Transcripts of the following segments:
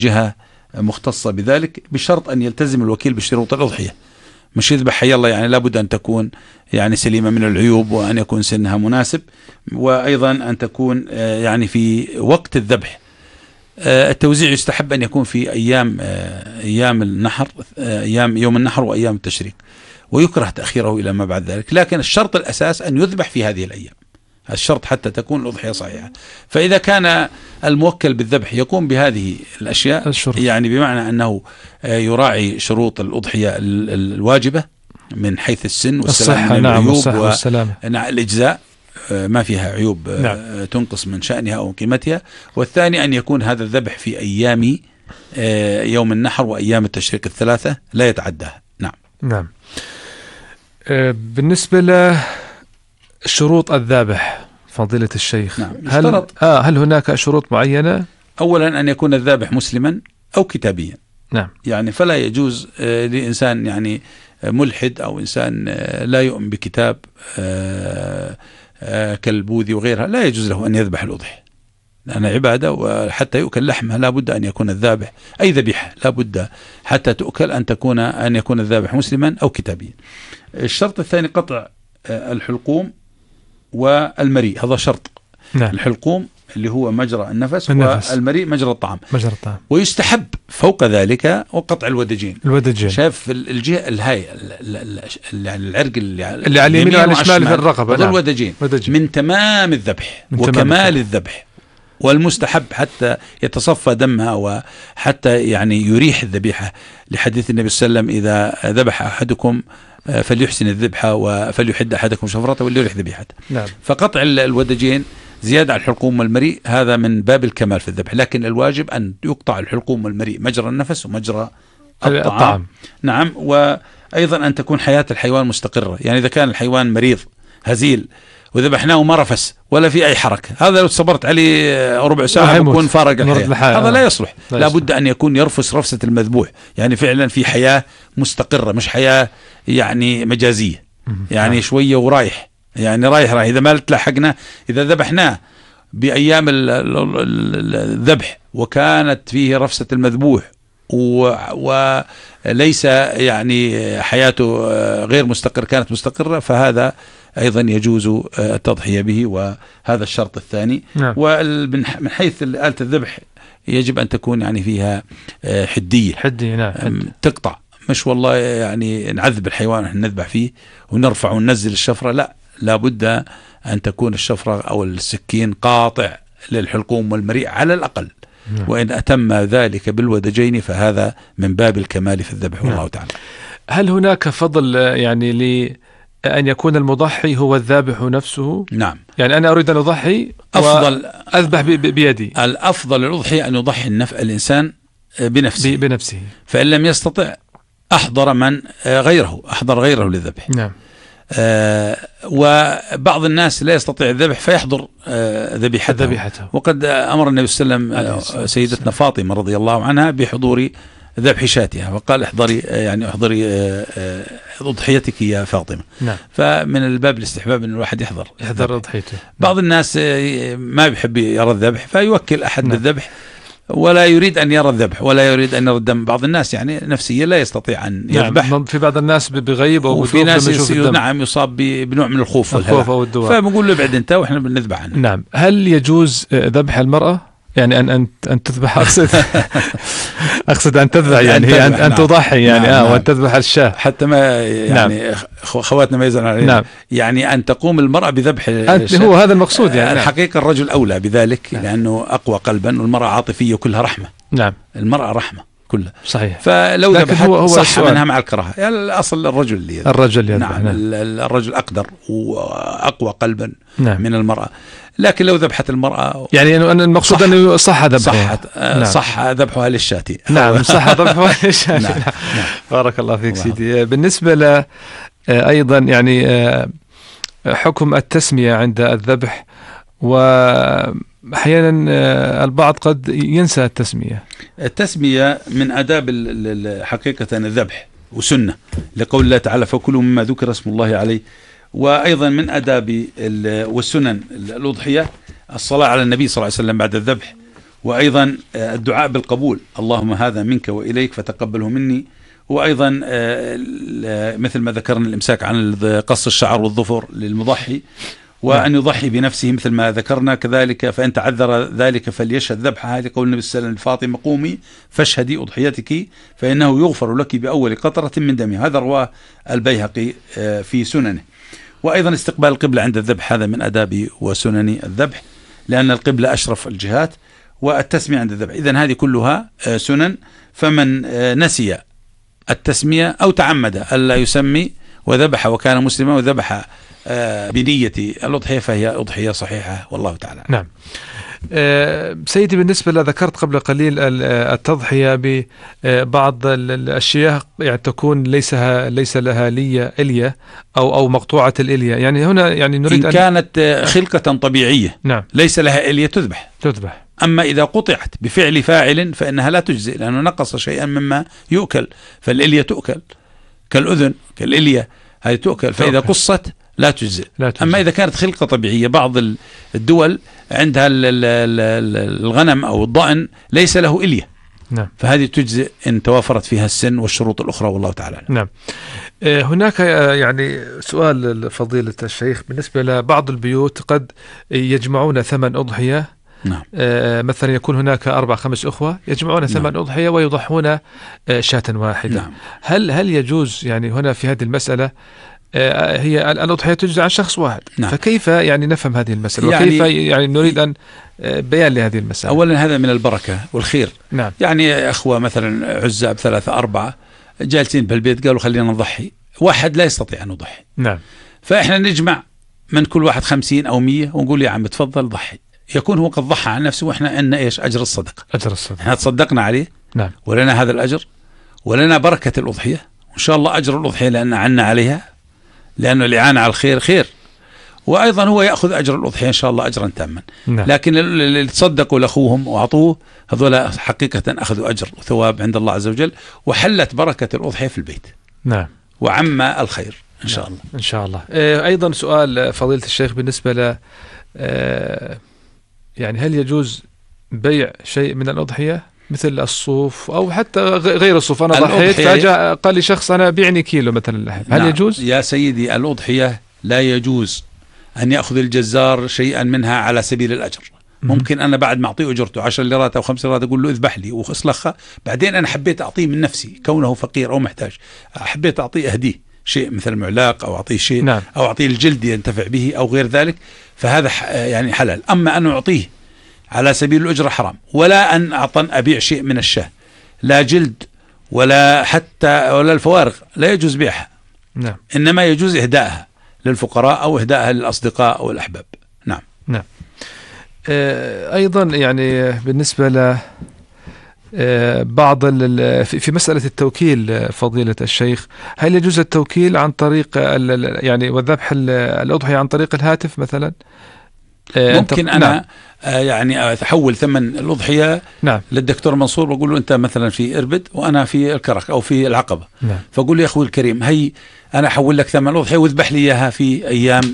جهة مختصة بذلك، بشرط أن يلتزم الوكيل بشروط الأضحية. مش يذبح حي الله، يعني لابد أن تكون يعني سليمة من العيوب، وأن يكون سنها مناسب، وأيضا أن تكون يعني في وقت الذبح. التوزيع يستحب أن يكون في أيام النحر، يوم النحر وأيام التشريق، ويكره تأخيره إلى ما بعد ذلك. لكن الشرط الأساس أن يذبح في هذه الأيام، الشرط حتى تكون الأضحية صحيحة. فإذا كان الموكل بالذبح يقوم بهذه الأشياء، يعني بمعنى أنه يراعي شروط الأضحية الواجبة من حيث السن والسلامة من العيوب والإجزاء، ما فيها عيوب تنقص من شأنها أو قيمتها. والثاني أن يكون هذا الذبح في أيام يوم النحر وأيام التشريق الثلاثة لا يتعداها. نعم. بالنسبة لشروط الذابح فضيلة الشيخ، نعم. هل هناك شروط معينة؟ أولا أن يكون الذابح مسلما أو كتابيا. نعم. يعني فلا يجوز لإنسان يعني ملحد أو إنسان لا يؤمن بكتاب كالبوذي وغيرها، لا يجوز له أن يذبح الأضحية، لأنها عبادة، وحتى يؤكل لحمها لا بد أن يكون الذابح، أي ذبيحة لا بد حتى تؤكل أن يكون الذابح مسلما أو كتابيا. الشرط الثاني قطع الحلقوم والمريء، هذا شرط. نعم. الحلقوم اللي هو مجرى النفس. والمريء مجرى الطعام. ويستحب فوق ذلك وقطع الودجين. شايف الجهة الهاي العرق اللي على اليمين وعلى الشمال في الرقبة، هذا الودجين من تمام الذبح وكمال الذبح، والمستحب حتى يتصفى دمها وحتى يعني يريح الذبيحة، لحديث النبي صلى الله عليه وسلم: إذا ذبح أحدكم فليحسن الذبحة وفليحد أحدكم شفرته وليريح ذبيحته. نعم. فقطع الودجين زيادة على الحلقوم والمريء هذا من باب الكمال في الذبح، لكن الواجب أن يقطع الحلقوم والمريء مجرى النفس ومجرى الطعام. نعم. وأيضا أن تكون حياة الحيوان مستقرة، يعني إذا كان الحيوان مريض هزيل وذبحناه ما رفس ولا في أي حركة، هذا لو صبرت عليه ربع ساعة يكون فارق الحياة، هذا لا يصلح. لا بد أن يكون يرفس رفسة المذبوح، يعني فعلا في حياة مستقرة، مش حياة يعني مجازية، يعني شوية ورايح، يعني رايح إذا ما تلحقنا، إذا ذبحناه بأيام الذبح وكانت فيه رفسة المذبوح وليس يعني حياته غير مستقر، كانت مستقرة، فهذا أيضا يجوز التضحية به، وهذا الشرط الثاني. نعم. ومن حيث آلة الذبح يجب أن تكون يعني فيها حدية. نعم. تقطع، مش والله يعني نعذب الحيوان ونحن نذبح فيه ونرفع وننزل الشفرة، لا بد أن تكون الشفرة أو السكين قاطع للحلقوم والمريء على الأقل. وإن أتم ذلك بالودجين فهذا من باب الكمال في الذبح. والله تعالى. هل هناك فضل يعني لأن يكون المضحي هو الذابح نفسه؟ نعم. يعني أنا أريد أن أضحي أفضل أذبح بيدي. الأفضل الأضحية أن يضحي الإنسان بنفسه. فإن لم يستطع أحضر غيره للذبح. نعم. وبعض الناس لا يستطيع الذبح فيحضر ذبيحته. وقد أمر النبي صلى الله عليه وسلم سيدتنا فاطمة رضي الله عنها بحضور ذبح شاتها، وقال احضري أضحيتك يا فاطمة. نعم. فمن الباب الاستحباب أن الواحد يحضر أضحيته. بعض الناس ما بيحب يرى الذبح فيوكل أحد بالذبح ولا يريد أن يرى الذبح ولا يريد أن يرى الدم. بعض الناس يعني نفسيا لا يستطيع أن يذبح. نعم. في بعض الناس بغيب أو وفي ناس يصاب بنوع من الخوف والدواء، فبنقول له ابعد أنت وإحنا بنذبح عنه. نعم. هل يجوز ذبح المرأة؟ يعني أن تذبح، أقصد أن تذبح، يعني هي أن تضحي يعني. نعم. وأن تذبح الشاة حتى ما يعني. نعم. خواتنا ما يزعلون علينا. نعم. يعني أن تقوم المرأة بذبح هو هذا المقصود يعني. الحقيقة الرجل أولى بذلك. نعم. لأنه أقوى قلبا، والمرأة عاطفية كلها رحمة. نعم. المرأة رحمة كلها. صحيح. فلو ذبحت صح منها مع الكراهة. يعني الأصل الرجل اللي يذبح. نعم. الرجل أقدر وأقوى قلبا. نعم. من المرأة. لكن لو ذبحت المرأة يعني المقصود أنه صح ذبحها. نعم. صح ذبحها للشاة. نعم. صح ذبحها للشاة. نعم. بارك الله فيك سيدي. بالنسبة أيضا يعني حكم التسمية عند الذبح، وأحيانا البعض قد ينسى التسمية من آداب حقيقة الذبح وسنة، لقول الله تعالى: فكلوا مما ذكر اسم الله عليه. وأيضا من آداب والسنن الأضحية الصلاة على النبي صلى الله عليه وسلم بعد الذبح، وأيضا الدعاء بالقبول، اللهم هذا منك وإليك فتقبله مني. وأيضا مثل ما ذكرنا الإمساك عن قص الشعر والظفر للمضحي، وأن يضحي بنفسه مثل ما ذكرنا كذلك. فإن تعذر ذلك فليشهد ذبحها، لقول النبي صلى الله عليه وسلم لفاطمة قومي فاشهدي أضحيتك فإنه يغفر لك بأول قطرة من دمها. هذا رواه البيهقي في سننه. وأيضا استقبال القبلة عند الذبح، هذا من آداب وسنن الذبح، لأن القبلة أشرف الجهات. والتسمية عند الذبح، إذن هذه كلها سنن. فمن نسي التسمية أو تعمد ألا يسمي وذبح وكان مسلما وذبح بنية الأضحية فهي أضحية صحيحة، والله تعالى. نعم. سيدي، بالنسبة ذكرت قبل قليل التضحية ببعض الأشياء يعني تكون ليس لها إلية أو مقطوعة الإلية، يعني هنا يعني نريد إن كانت خلقة طبيعية نعم ليس لها إلية تذبح. أما إذا قطعت بفعل فاعل فإنها لا تجزئ، لأنه نقص شيئا مما يؤكل، فالإلية تؤكل كالأذن كالإلية هذه تؤكل، فإذا قصت لا تجزئ. أما إذا كانت خلقة طبيعية، بعض الدول عندها الغنم أو الضأن ليس له إلية، نعم، فهذه تجزئ إن توافرت فيها السن والشروط الأخرى، والله تعالى. نعم. هناك يعني سؤال فضيلة الشيخ، بالنسبة لبعض البيوت قد يجمعون ثمن أضحية، نعم. مثلا يكون هناك 4-5 أخوة يجمعون ثمن أضحية ويضحون شاة واحدة. نعم. هل يجوز يعني هنا في هذه المسألة هي الأضحية تجزى عن شخص واحد؟ نعم. فكيف يعني نفهم هذه المسألة وكيف يعني نريد أن بيان لهذه المسألة؟ أولا هذا من البركة والخير. نعم. يعني أخوة مثلا عزاب 3-4 جالسين بالبيت قالوا خلينا نضحي، واحد لا يستطيع أن يضحي، نعم، فإحنا نجمع من كل واحد 50 أو 100 ونقول يا عم تفضل ضحي، يكون هو قد ضحى عن نفسه، وإحنا عندنا إيش؟ أجر الصدقة. إحنا تصدقنا عليه، نعم، ولنا هذا الأجر ولنا بركة الأضحية، وإن شاء الله أجر الأضحية لأن عنا عليها، لأنه الإعانة على الخير خير، وأيضا هو يأخذ أجر الأضحية إن شاء الله أجرا تاما. نعم. لكن اللي تصدقوا لأخوهم وأعطوه هذولا حقيقة أخذوا أجر وثواب عند الله عز وجل، وحلت بركة الأضحية في البيت. نعم. وعم الخير إن شاء الله. إن شاء الله. أيضا سؤال فضيلة الشيخ بالنسبة ل يعني هل يجوز بيع شيء من الأضحية مثل الصوف أو حتى غير الصوف؟ أنا ضحيت فجاء قال لي شخص أنا بيعني كيلو مثلا اللحم، هل يجوز؟ يا سيدي، الأضحية لا يجوز أن يأخذ الجزار شيئا منها على سبيل الأجر. ممكن أنا بعد ما أعطيه أجرته 10 ليرات أو 5 ليرات أقول له اذبح لي وأصلخها، بعدين أنا حبيت أعطيه من نفسي كونه فقير أو محتاج، حبيت أعطيه أهديه شيء مثل معلاق أو أعطيه شيء، نعم، أو أعطيه الجلد ينتفع به أو غير ذلك، فهذا يعني حلال. أما أن أعطيه على سبيل الأجرة حرام. ولا أن أبيع شيء من الشاه، لا جلد ولا حتى ولا الفوارغ لا يجوز بيعها. نعم. إنما يجوز إهدائها للفقراء أو إهدائها للأصدقاء أو الأحباب. نعم. نعم. أيضا يعني بالنسبة ل بعض في مسألة التوكيل فضيلة الشيخ، هل يجوز التوكيل عن طريق يعني وذبح الأضحية عن طريق الهاتف مثلا؟ ممكن أنا نعم. يعني أتحول ثمن الأضحية نعم. للدكتور منصور وأقول له أنت مثلا في إربد وأنا في الكرك أو في العقبة، نعم. فأقول له يا أخوي الكريم هي أنا أحول لك ثمن الأضحية واذبح لي إياها في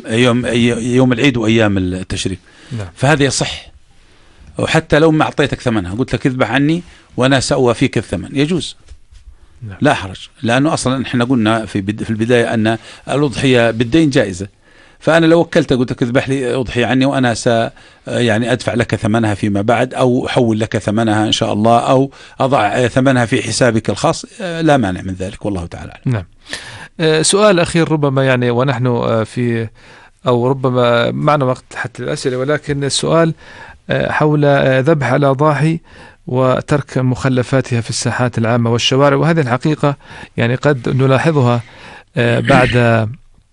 يوم العيد وأيام التشريق، نعم. فهذا يصح. وحتى لو ما أعطيتك ثمنها قلت لك اذبح عني وأنا سأوافيك الثمن، يجوز، نعم. لا حرج، لأنه أصلا إحنا قلنا في البداية أن الأضحية بالدين جائزة، فأنا لو وكلت قلت لك اذبح لي أضحية عني وأنا يعني أدفع لك ثمنها فيما بعد، أو أحول لك ثمنها إن شاء الله، أو أضع ثمنها في حسابك الخاص، لا مانع من ذلك، والله تعالى. نعم. سؤال أخير ربما يعني ونحن في أو ربما معنا وقت حتى الأسئلة، ولكن السؤال حول ذبح الأضاحي وترك مخلفاتها في الساحات العامة والشوارع، وهذه الحقيقة يعني قد نلاحظها بعد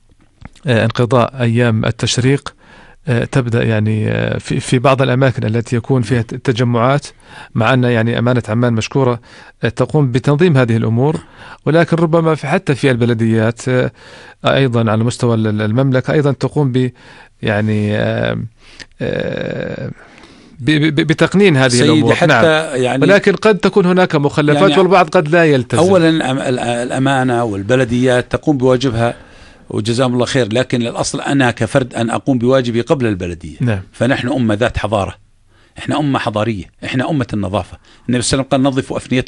انقضاء أيام التشريق، تبدأ يعني في بعض الأماكن التي يكون فيها تجمعات، مع أن يعني أمانة عمان مشكورة تقوم بتنظيم هذه الأمور، ولكن ربما حتى في البلديات أيضا على مستوى المملكة أيضا تقوم ب يعني بتقنين هذه الأمور، حتى نعم. يعني ولكن قد تكون هناك مخلفات يعني والبعض قد لا يلتزم. أولا الأمانة والبلديات تقوم بواجبها وجزاهم الله خير، لكن الأصل أنا كفرد أن أقوم بواجبي قبل البلدية، نعم. فنحن أمة ذات حضارة، احنا أمة حضارية، احنا أمة النظافة. النبي صلى الله عليه وسلم قال نظفوا أفنيتكم